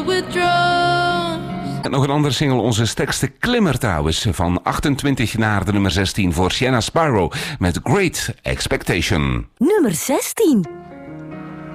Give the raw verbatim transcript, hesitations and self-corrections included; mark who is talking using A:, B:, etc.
A: En nog een andere single, onze sterkste klimmer trouwens. Van achtentwintig naar de nummer zestien voor Sienna Sparrow met Great Expectation.
B: Nummer zestien.